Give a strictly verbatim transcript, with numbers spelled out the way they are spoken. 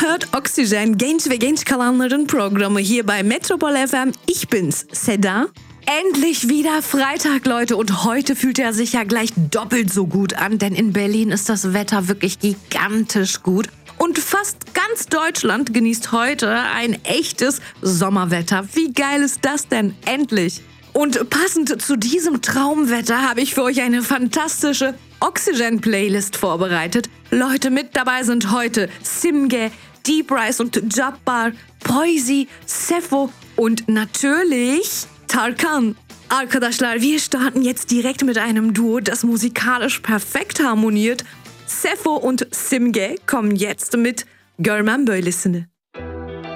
hört Oxygen, genç ve genç kalanların programı hier bei Metropol F M. Ich bin's, Seda. Endlich wieder Freitag, Leute. Und heute fühlt er sich ja gleich doppelt so gut an, denn in Berlin ist das Wetter wirklich gigantisch gut. Und fast ganz Deutschland genießt heute ein echtes Sommerwetter. Wie geil ist das denn? Endlich! Und passend zu diesem Traumwetter habe ich für euch eine fantastische Oxygen-Playlist vorbereitet. Leute, mit dabei sind heute Simge, Deep Rise und Jabbar, Poisi, Sefo und natürlich Tarkan. Arkadaşlar, wir starten jetzt direkt mit einem Duo, das musikalisch perfekt harmoniert. Sefo und Simge kommen jetzt mit Görmem Böylesini.